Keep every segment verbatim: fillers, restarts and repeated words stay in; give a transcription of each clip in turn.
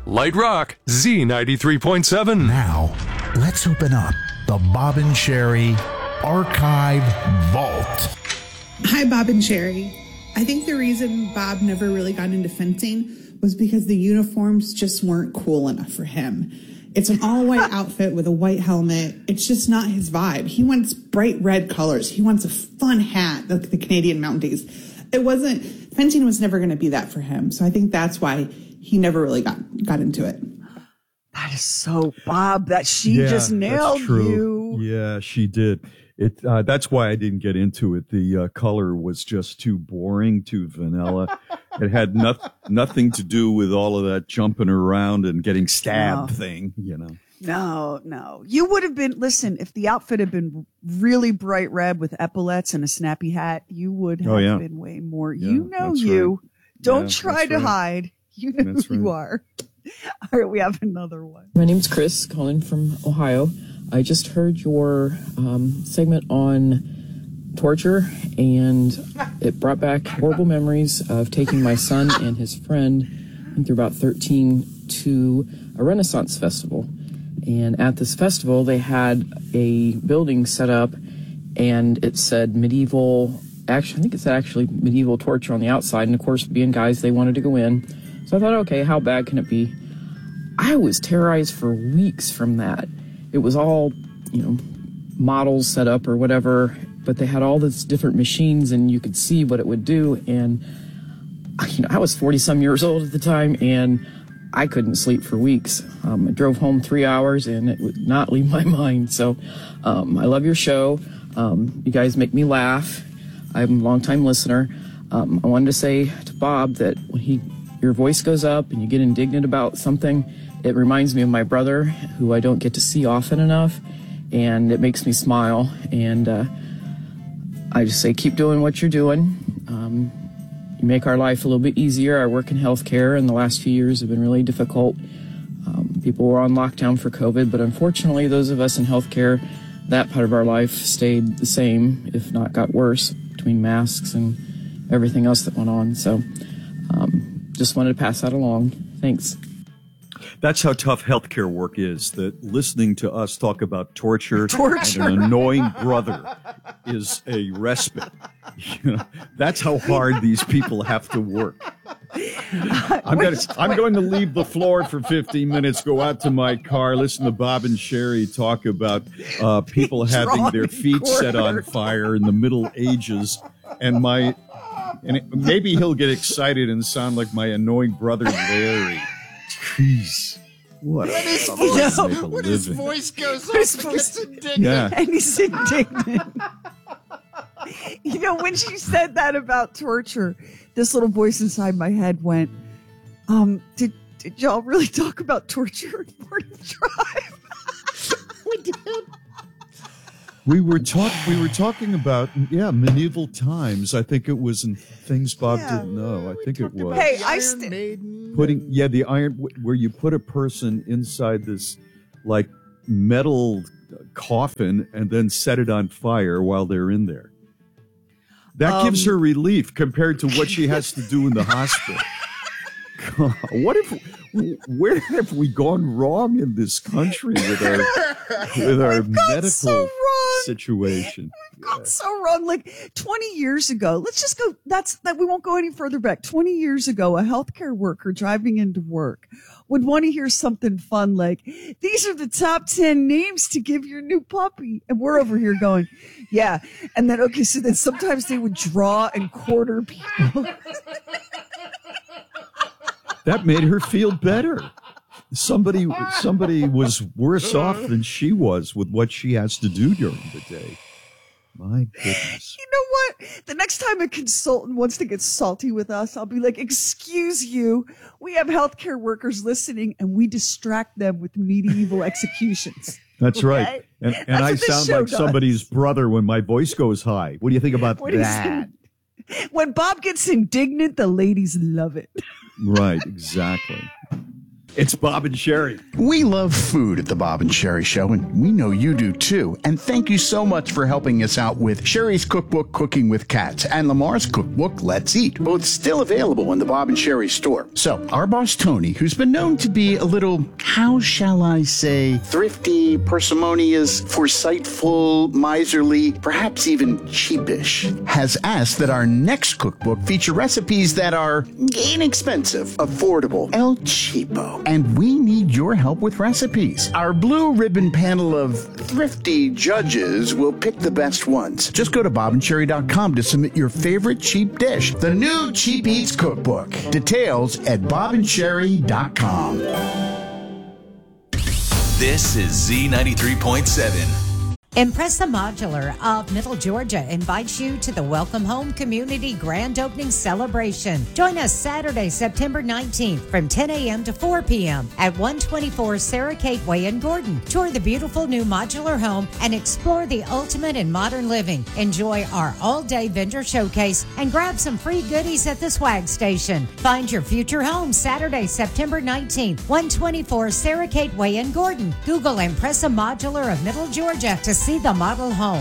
Light Rock, Z ninety-three point seven. Now, let's open up the Bob and Sheri Archive Vault. Hi, Bob and Sheri. I think the reason Bob never really got into fencing was because the uniforms just weren't cool enough for him. It's an all-white outfit with a white helmet. It's just not his vibe. He wants bright red colors. He wants a fun hat, like the Canadian Mountain Days. It wasn't, fencing was never going to be that for him. So I think that's why he never really got, got into it. That is so Bob, that she yeah, just nailed that's true. you. Yeah, she did. It. Uh, that's why I didn't get into it. The uh, color was just too boring, too vanilla. It had not, nothing to do with all of that jumping around and getting stabbed no. thing, you know. No, no. You would have been, listen, if the outfit had been really bright red with epaulettes and a snappy hat, you would have oh, yeah. been way more. Yeah, you know you. Right. Don't yeah, try to right. hide. You know that's who you right. are. All right, we have another one. My name's Chris, calling from Ohio. I just heard your um, segment on torture, and it brought back horrible memories of taking my son and his friend, I think they're about thirteen, to a Renaissance festival. And at this festival, they had a building set up, and it said medieval, actually, I think it said actually medieval torture on the outside. And of course, being guys, they wanted to go in. So I thought, okay, how bad can it be? I was terrorized for weeks from that. It was all, you know, models set up or whatever, but they had all these different machines and you could see what it would do. And, you know, I was forty some years old at the time and I couldn't sleep for weeks. Um, I drove home three hours and it would not leave my mind. So um, I love your show. Um, you guys make me laugh. I'm a longtime listener. Um, I wanted to say to Bob that when he, your voice goes up and you get indignant about something, it reminds me of my brother, who I don't get to see often enough, and it makes me smile. And uh, I just say, keep doing what you're doing. Um, you make our life a little bit easier. I work in healthcare, and the last few years have been really difficult. Um, people were on lockdown for COVID, but unfortunately, those of us in healthcare, that part of our life stayed the same, if not got worse, between masks and everything else that went on. So um, just wanted to pass that along. Thanks. That's how tough healthcare work is, that listening to us talk about torture, torture. and an annoying brother is a respite. You know, that's how hard these people have to work. I'm going to I'm going to leave the floor for fifteen minutes, go out to my car, listen to Bob and Sheri talk about uh, people having their feet set on fire in the Middle Ages, and my and it, maybe he'll get excited and sound like my annoying brother Larry. Jeez. What, when his, voice, you know, when his voice goes up, his he voice, gets indignant. Yeah. And he's indignant. You know, when she said that about torture, this little voice inside my head went, um, did, did y'all really talk about torture in Morning Drive? We did. We were talk we were talking about yeah medieval times. I think it was in things Bob Yeah. didn't know. I think it was Hey, The I Iron st- Maiden. putting yeah the iron where you put a person inside this like metal coffin and then set it on fire while they're in there. That Um, gives her relief compared to what she has to do in the hospital. God, what if where have we gone wrong in this country with our with our medical so wrong. situation? We've gone so wrong. Like twenty years ago, let's just go. That's that. We won't go any further back. twenty years ago, a healthcare worker driving into work would want to hear something fun like, "These are the top ten names to give your new puppy," and we're over here going, "Yeah." And then okay, so then sometimes they would draw and quarter people. That made her feel better. Somebody somebody was worse off than she was with what she has to do during the day. My goodness. You know what? The next time a consultant wants to get salty with us, I'll be like, excuse you. We have healthcare workers listening and we distract them with medieval executions. That's Okay? right. And, and That's I what this sound show like does. somebody's brother when my voice goes high. What do you think about What do you that? say? When Bob gets indignant, the ladies love it. Right, exactly. It's Bob and Sherry. We love food at the Bob and Sherry Show, and we know you do too. And thank you so much for helping us out with Sherry's cookbook, Cooking with Cats, and Lamar's cookbook, Let's Eat, both still available in the Bob and Sherry store. So, our boss Tony, who's been known to be a little, how shall I say, thrifty, parsimonious, foresightful, miserly, perhaps even cheapish, has asked that our next cookbook feature recipes that are inexpensive, affordable, El Cheapo. And we need your help with recipes. Our blue ribbon panel of thrifty judges will pick the best ones. Just go to bob and sherry dot com to submit your favorite cheap dish. The new Cheap Eats Cookbook. Details at bob and sherry dot com. This is Z ninety-three point seven. Impressa Modular of Middle Georgia invites you to the Welcome Home Community Grand Opening Celebration. Join us Saturday, September nineteenth from ten a.m. to four p.m. at one twenty-four Sarah Kate Way in Gordon. Tour the beautiful new modular home and explore the ultimate in modern living. Enjoy our all-day vendor showcase and grab some free goodies at the swag station. Find your future home Saturday, September nineteenth, one twenty-four Sarah Kate Way in Gordon. Google Impressa Modular of Middle Georgia to see the model home.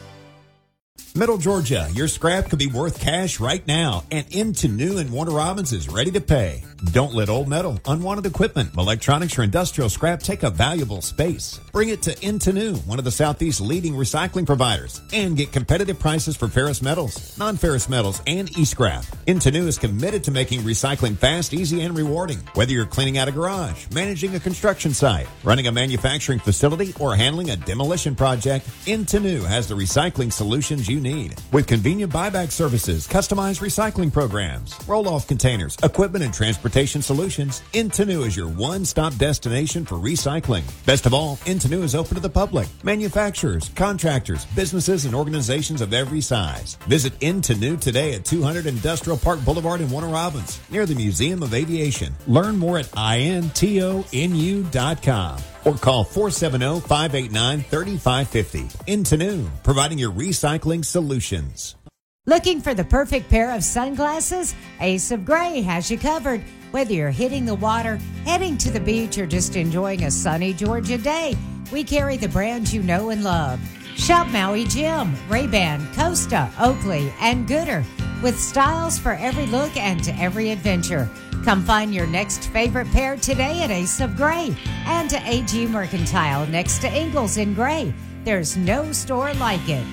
Middle Georgia, your scrap could be worth cash right now, and Into New and Warner Robins is ready to pay. Don't let old metal, unwanted equipment, electronics, or industrial scrap take up valuable space. Bring it to Into New, one of the Southeast's leading recycling providers, and get competitive prices for ferrous metals, non-ferrous metals, and e-scrap. Into New is committed to making recycling fast, easy, and rewarding. Whether you're cleaning out a garage, managing a construction site, running a manufacturing facility, or handling a demolition project, Into New has the recycling solutions you need. With convenient buyback services, customized recycling programs, roll-off containers, equipment, and transportation solutions, Into New is your one-stop destination for recycling. Best of all, Into New is open to the public, manufacturers, contractors, businesses, and organizations of every size. Visit Into New today at two hundred Industrial Park Boulevard in Warner Robins, near the Museum of Aviation. Learn more at intonu dot com. Or call four seven zero, five eight nine, three five five zero. Into New, providing your recycling solutions. Looking for the perfect pair of sunglasses? Ace of Gray has you covered. Whether you're hitting the water, heading to the beach, or just enjoying a sunny Georgia day, we carry the brands you know and love. Shop Maui Jim, Ray-Ban, Costa, Oakley, and Gooder, with styles for every look and to every adventure. Come find your next favorite pair today at Ace of Gray and to A G Mercantile next to Ingalls in Gray. There's no store like it.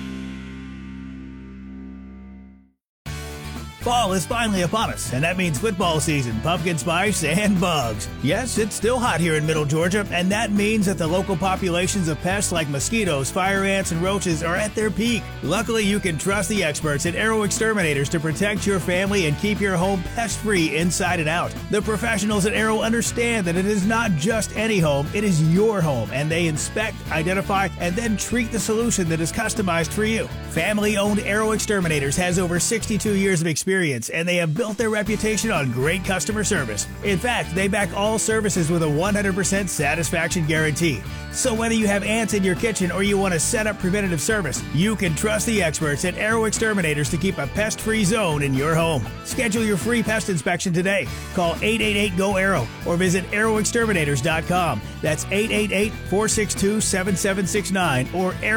Fall is finally upon us, and that means football season, pumpkin spice, and bugs. Yes, it's still hot here in Middle Georgia, and that means that the local populations of pests like mosquitoes, fire ants, and roaches are at their peak. Luckily, you can trust the experts at Arrow Exterminators to protect your family and keep your home pest-free inside and out. The professionals at Arrow understand that it is not just any home, it is your home, and they inspect, identify, and then treat the solution that is customized for you. Family-owned Arrow Exterminators has over sixty-two years of experience, and they have built their reputation on great customer service. In fact, they back all services with a one hundred percent satisfaction guarantee. So whether you have ants in your kitchen or you want to set up preventative service, you can trust the experts at Arrow Exterminators to keep a pest-free zone in your home. Schedule your free pest inspection today. Call eight eight eight, G O, ARROW or visit arrow exterminators dot com. That's eight eight eight, four six two, seven seven six nine or Arrow